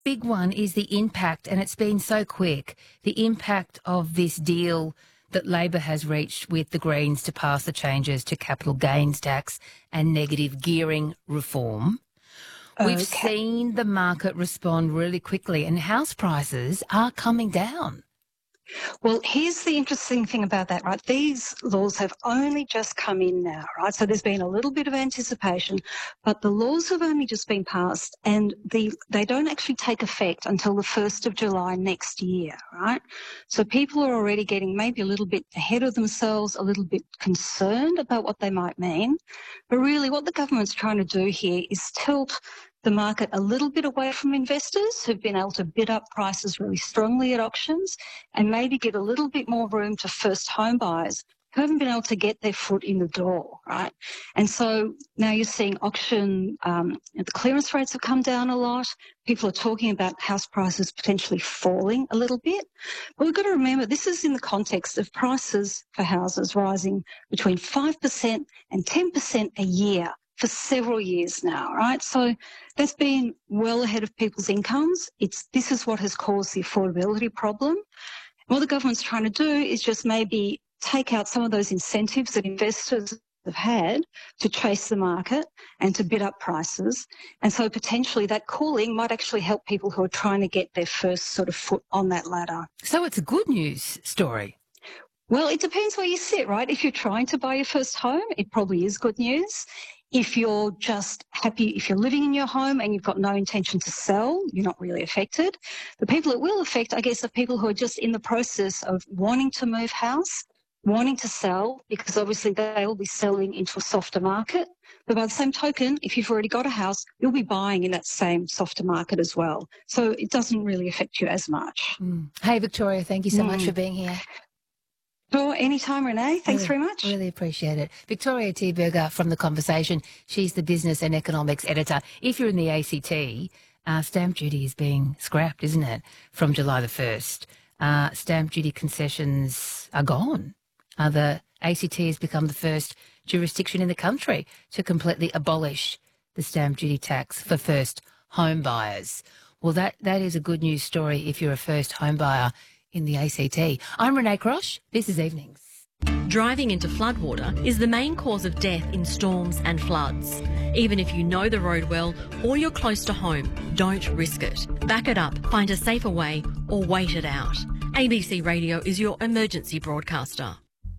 big one is the impact, and it's been so quick, the impact of this deal that Labor has reached with the Greens to pass the changes to capital gains tax and negative gearing reform. We've seen the market respond really quickly, and house prices are coming down. Well, here's the interesting thing about that, right? These laws have only just come in now, right? So there's been a little bit of anticipation, but the laws have only just been passed and they don't actually take effect until the 1st of July next year, right? So people are already getting maybe a little bit ahead of themselves, a little bit concerned about what they might mean. But really what the government's trying to do here is tilt the market a little bit away from investors who've been able to bid up prices really strongly at auctions and maybe give a little bit more room to first home buyers who haven't been able to get their foot in the door, right? And so now you're seeing auction, the clearance rates have come down a lot. People are talking about house prices potentially falling a little bit. But we've got to remember this is in the context of prices for houses rising between 5% and 10% a year for several years now, right? So that's been well ahead of people's incomes. This is what has caused the affordability problem. What the government's trying to do is just maybe take out some of those incentives that investors have had to chase the market and to bid up prices. And so potentially that cooling might actually help people who are trying to get their first sort of foot on that ladder. So it's a good news story. Well, it depends where you sit, right? If you're trying to buy your first home, it probably is good news. If you're just happy, if you're living in your home and you've got no intention to sell, you're not really affected. The people it will affect, I guess, are people who are just in the process of wanting to move house, wanting to sell, because obviously they will be selling into a softer market. But by the same token, if you've already got a house, you'll be buying in that same softer market as well. So it doesn't really affect you as much. Hey, Victoria, thank you so much for being here. Sure, anytime, Renee. Thanks very much. Really appreciate it. Victoria Thieberger from The Conversation. She's the business and economics editor. If you're in the ACT, stamp duty is being scrapped, isn't it, from July the 1st. Stamp duty concessions are gone. The ACT has become the first jurisdiction in the country to completely abolish the stamp duty tax for first home buyers. Well, that is a good news story if you're a first home buyer in the ACT. I'm Renee Crosh. This is Evenings. Driving into floodwater is the main cause of death in storms and floods. Even if you know the road well or you're close to home, don't risk it. Back it up, find a safer way, or wait it out. ABC Radio is your emergency broadcaster.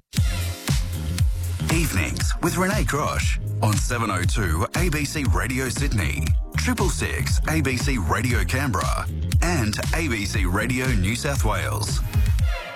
Evenings with Renee Crosh on 702 ABC Radio Sydney, 666 ABC Radio Canberra and ABC Radio New South Wales.